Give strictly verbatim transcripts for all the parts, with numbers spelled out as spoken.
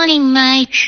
morning, Mike.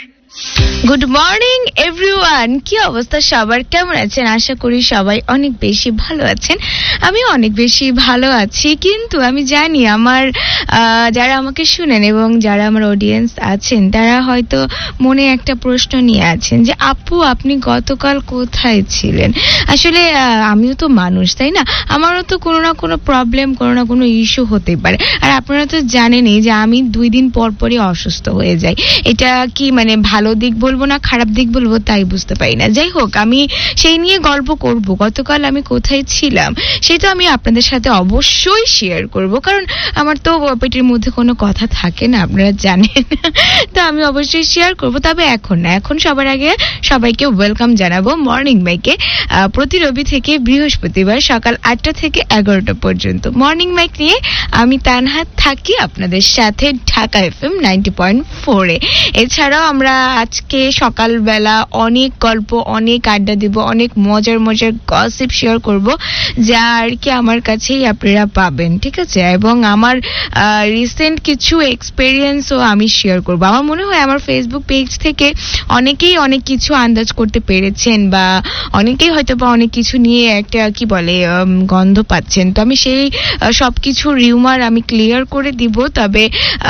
Good morning everyone, কি অবস্থা সবার, কেমন আছেন? আশা করি সবাই অনেক বেশি ভালো আছেন। আমি অনেক বেশি ভালো আছি, কিন্তু আমি জানি আমার যারা আমাকে শুনেন এবং যারা আমার অডিয়েন্স আছেন তারা হয়তো মনে একটা প্রশ্ন নিয়ে আছেন যে আপু আপনি গতকাল কোথায় ছিলেন। আসলে আমিও তো মানুষ, তাই না? আমারও তো কোনো না কোনো প্রবলেম, কোনো না কোনো ইস্যু হতে পারে। আর আপনারা তো জানেনই যে আমি দুই দিন পর পরই অসুস্থ হয়ে যাই। এটা কি মানে ভালো দিক বলবো না খারাপ দিক বলবো তাই বুঝতে পারি না। যাই হোক, আমি সেই নিয়ে গল্প করব। গতকাল আমি কোথায় ছিলাম সেটা আমি আপনাদের সাথে অবশ্যই শেয়ার করব, কারণ আমার তো পেটের মধ্যে কোনো কথা থাকে না, আপনারা জানেন। তো আমি অবশ্যই শেয়ার করব, তবে এখন না। এখন সবার আগে সবাইকে ওয়েলকাম জানাবো মর্নিং মাইকে। প্রতি রবি থেকে বৃহস্পতিবার সকাল আটটা থেকে এগারোটা পর্যন্ত মর্নিং মাইক নিয়ে আমি তানহা থাকি আপনাদের সাথে Dhaka FM ninety point four এ। এছাড়াও আমরা আজকে সকালবেলা অনেক গল্প, অনেক আড্ডা দিব, অনেক মজার মজার গসিপ শেয়ার করব, যা আর কি আমার কাছেই আপনারা পাবেন, ঠিক আছে? এবং আমার রিসেন্ট কিছু এক্সপেরিয়েন্সও আমি শেয়ার করব। আমার মনে হয় আমার ফেসবুক পেজ থেকে অনেকেই অনেক কিছু আন্দাজ করতে পেরেছেন, বা অনেকেই হয়তো বা অনেক কিছু নিয়ে একটা কি বলে গন্ধ পাচ্ছেন। তো আমি সেই সব কিছু রিউমার আমি ক্লিয়ার করে দিব, তবে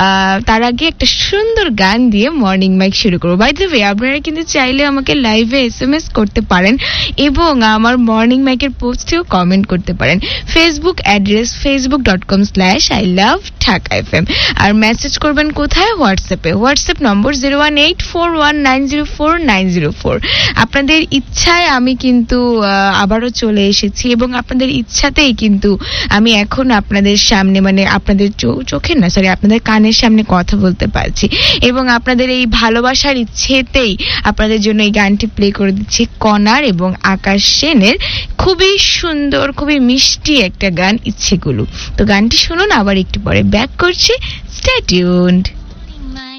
তার আগে একটা সুন্দর গান দিয়ে মর্নিং মাইক শুরু করবো। বাই দ্য ওয়ে, আপনারা কিন্তু চাইলে আমাকে লাইভে এসএমএস করতে পারেন এবং আমার মর্নিং মাইকের পোস্টেও কমেন্ট করতে পারেন। Facebook address Facebook dot com slash I love Dhaka FM. R message করবেন কোথায়? হোয়াটসঅ্যাপে। WhatsApp number zero one eight four one nine zero four nine zero four. আপনাদের ইচ্ছায় আমি কিন্তু আবারও চলে এসেছি এবং আপনাদের ইচ্ছাতেই কিন্তু আমি এখন আপনাদের সামনে মানে আপনাদের চোখের না সরি আপনাদের কানের সামনে কথা বলতে পারছি, এবং আপনাদের এই ভালোবাসার ইচ্ছেতেই আপনাদের জন্য এই গানটি প্লে করে দিচ্ছি কনার এবং আকাশ সেনের। খুবই সুন্দর, খুবই মিষ্টি একটা গান, ইচ্ছেগুলো। তো গানটি শুনুন, আবার একটু পরে ব্যাক করছি। Stay tuned.